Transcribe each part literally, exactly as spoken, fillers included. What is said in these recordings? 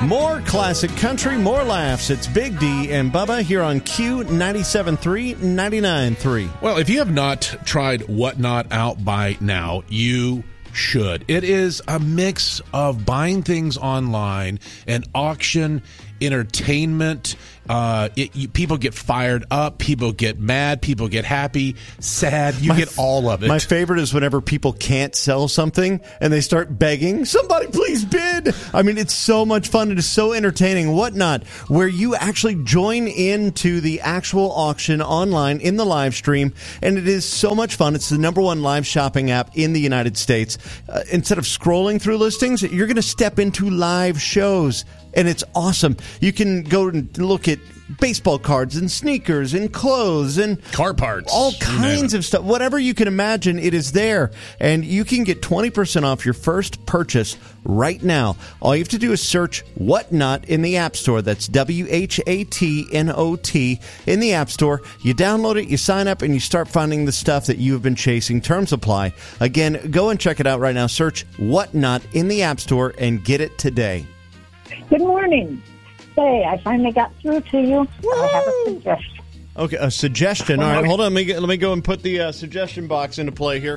More classic country, more laughs. It's Big D and Bubba here on Q ninety-seven point three, ninety-nine point three. Well, if you have not tried Whatnot out by now, you should. It is a mix of buying things online and auction, entertainment. Uh, it, you, people get fired up, people get mad, people get happy, sad. You my, get all of it. My favorite is whenever people can't sell something and they start begging, somebody please bid. I mean, it's so much fun. It is so entertaining. Whatnot, where you actually join into the actual auction online in the live stream, and it is so much fun. It's the number one live shopping app in the United States. Uh, instead of scrolling through listings, you're going to step into live shows. And it's awesome. You can go and look at baseball cards and sneakers and clothes and car parts, all kinds of stuff. Whatever you can imagine, it is there. And you can get twenty percent off your first purchase right now. All you have to do is search Whatnot in the App Store. That's W H A T N O T in the App Store. You download it, you sign up, and you start finding the stuff that you have been chasing. Terms apply. Again, go and check it out right now. Search Whatnot in the App Store and get it today. Good morning. Say, I finally got through to you. Woo! I have a suggestion. Okay, a suggestion. All right, hold on. Let me, get, let me go and put the uh, suggestion box into play here.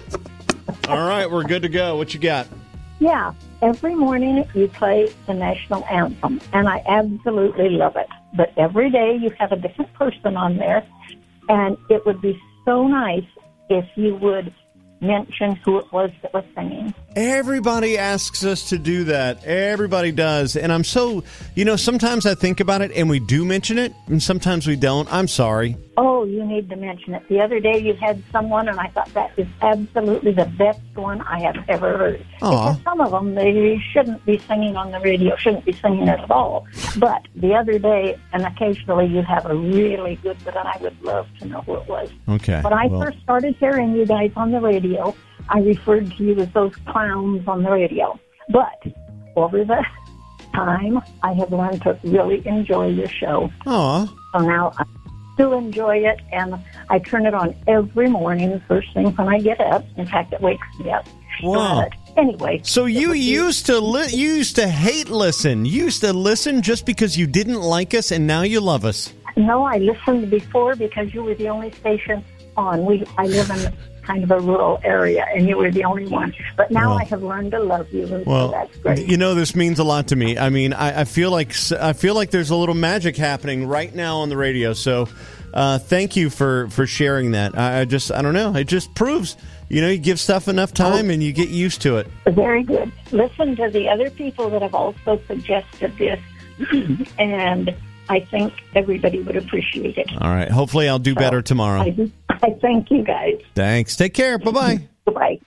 All right, we're good to go. What you got? Yeah, every morning you play the national anthem, and I absolutely love it. But every day you have a different person on there, and it would be so nice if you would mention who it was that was singing. Everybody asks us to do that. Everybody does. And I'm so, you know, sometimes I think about it and we do mention it, and sometimes we don't. I'm sorry. Oh, you need to mention it. The other day you had someone, and I thought that is absolutely the best one I have ever heard. Aw. Because some of them, they shouldn't be singing on the radio, shouldn't be singing at all. But the other day, and occasionally you have a really good one, and I would love to know who it was. Okay. When I well. first started hearing you guys on the radio, I referred to you as those clowns on the radio. But over the time, I have learned to really enjoy your show. Aw. So now I do enjoy it, and I turn it on every morning, first thing when I get up. In fact, it wakes me up. Wow. But anyway. So you used to li- you used to hate listen. You used to listen just because you didn't like us, and now you love us. No, I listened before because you were the only station on. We I live in kind of a rural area, and you were the only one. But now well, I have learned to love you, and well, so that's great. You know, this means a lot to me. I mean, I, I feel like I feel like there's a little magic happening right now on the radio. So, uh, thank you for, for sharing that. I, I just I don't know. It just proves, you know, you give stuff enough time, oh, and you get used to it. Very good. Listen to the other people that have also suggested this, and I think everybody would appreciate it. All right. Hopefully I'll do so better tomorrow. I, do, I thank you guys. Thanks. Take care. Bye-bye. Bye-bye.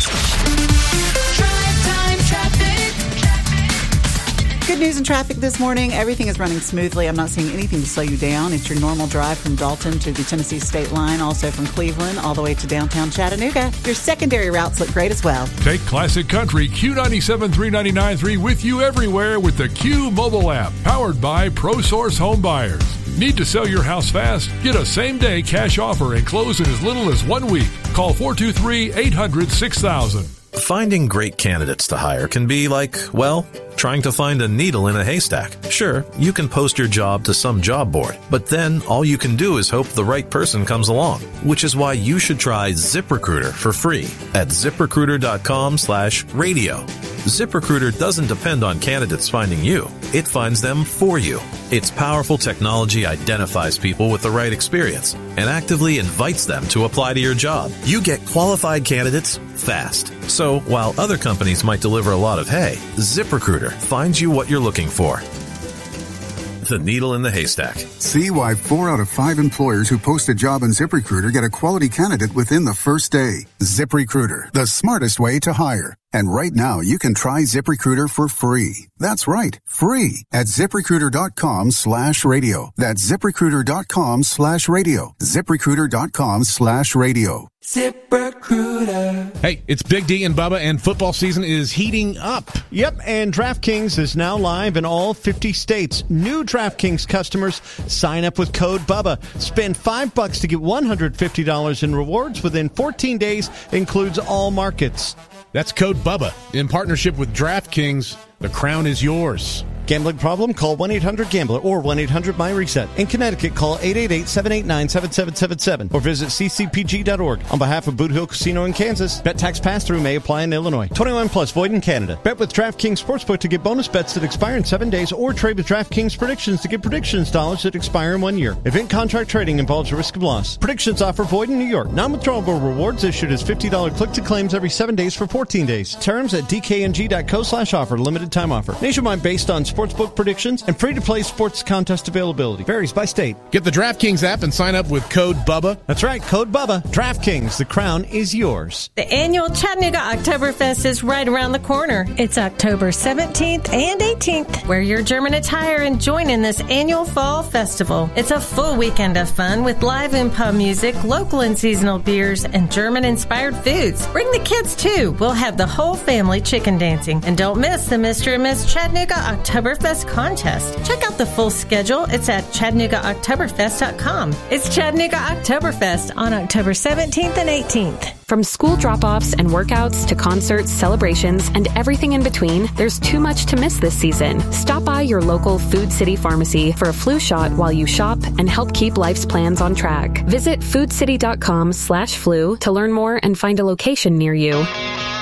Good news in traffic this morning. Everything is running smoothly. I'm not seeing anything to slow you down. It's your normal drive from Dalton to the Tennessee state line, also from Cleveland all the way to downtown Chattanooga. Your secondary routes look great as well. Take Classic Country Q ninety-seven point three, ninety-nine point three with you everywhere with the Q mobile app, powered by ProSource Home Buyers. Need to sell your house fast? Get a same-day cash offer and close in as little as one week. Call four two three, eight hundred, six thousand. Finding great candidates to hire can be like, well, trying to find a needle in a haystack. Sure, you can post your job to some job board, but then all you can do is hope the right person comes along, which is why you should try ZipRecruiter for free at ZipRecruiter.com slash radio. ZipRecruiter doesn't depend on candidates finding you. It finds them for you. Its powerful technology identifies people with the right experience and actively invites them to apply to your job. You get qualified candidates fast. So while other companies might deliver a lot of hay, ZipRecruiter finds you what you're looking for. The needle in the haystack. See why four out of five employers who post a job on ZipRecruiter get a quality candidate within the first day. ZipRecruiter, the smartest way to hire. And right now, you can try ZipRecruiter for free. That's right, free at ZipRecruiter.com slash radio. That's ZipRecruiter.com slash radio. ZipRecruiter.com slash radio. ZipRecruiter. Hey, it's Big D and Bubba, and football season is heating up. Yep, and DraftKings is now live in all fifty states. New DraftKings customers sign up with code Bubba. Spend five bucks to get one hundred fifty dollars in rewards within fourteen days. Includes all markets. That's code Bubba. In partnership with DraftKings, the crown is yours. Gambling problem? Call one eight hundred gambler or one eight hundred my reset. In Connecticut, call eight eight eight, seven eight nine, seven seven seven seven or visit c c p g dot org. On behalf of Boot Hill Casino in Kansas, bet tax pass-through may apply in Illinois. twenty-one plus, void in Canada. Bet with DraftKings Sportsbook to get bonus bets that expire in seven days or trade with DraftKings Predictions to get predictions dollars that expire in one year. Event contract trading involves a risk of loss. Predictions offer void in New York. Non-withdrawable rewards issued as fifty dollars click-to-claims every seven days for fourteen days. Terms at d k n g dot co slash offer. Limited time offer. Nationwide based on sportsbook predictions and free-to-play sports contest availability. Varies by state. Get the DraftKings app and sign up with code BUBBA. That's right, code BUBBA. DraftKings, the crown is yours. The annual Chattanooga Oktoberfest is right around the corner. It's October seventeenth and eighteenth. Wear your German attire and join in this annual fall festival. It's a full weekend of fun with live and pub music, local and seasonal beers, and German-inspired foods. Bring the kids, too. We'll have the whole family chicken dancing. And don't miss the Mister and Miss Chattanooga Oktoberfest contest. Check out the full schedule. It's at chattanooga oktoberfest dot com. It's Chattanooga Oktoberfest on October seventeenth and eighteenth. From school drop-offs and workouts to concerts, celebrations, and everything in between, there's too much to miss this season. Stop by your local Food City Pharmacy for a flu shot while you shop and help keep life's plans on track. Visit food city dot com slash flu to learn more and find a location near you.